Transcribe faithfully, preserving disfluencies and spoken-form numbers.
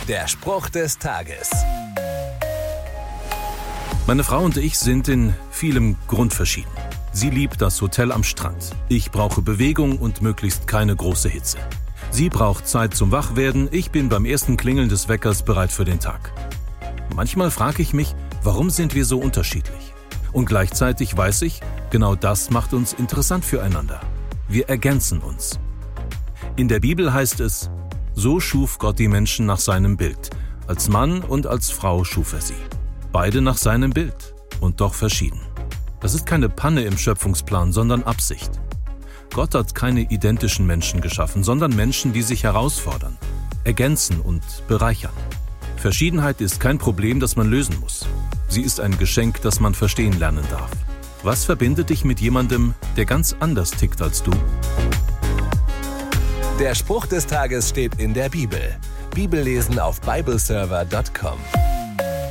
Der Spruch des Tages. Meine Frau und ich sind in vielem grundverschieden. Sie liebt das Hotel am Strand. Ich brauche Bewegung und möglichst keine große Hitze. Sie braucht Zeit zum Wachwerden. Ich bin beim ersten Klingeln des Weckers bereit für den Tag. Manchmal frage ich mich, warum sind wir so unterschiedlich? Und gleichzeitig weiß ich, genau das macht uns interessant füreinander. Wir ergänzen uns. In der Bibel heißt es: So schuf Gott die Menschen nach seinem Bild. Als Mann und als Frau schuf er sie. Beide nach seinem Bild und doch verschieden. Das ist keine Panne im Schöpfungsplan, sondern Absicht. Gott hat keine identischen Menschen geschaffen, sondern Menschen, die sich herausfordern, ergänzen und bereichern. Verschiedenheit ist kein Problem, das man lösen muss. Sie ist ein Geschenk, das man verstehen lernen darf. Was verbindet dich mit jemandem, der ganz anders tickt als du? Der Spruch des Tages steht in der Bibel. Bibellesen auf bibleserver punkt com.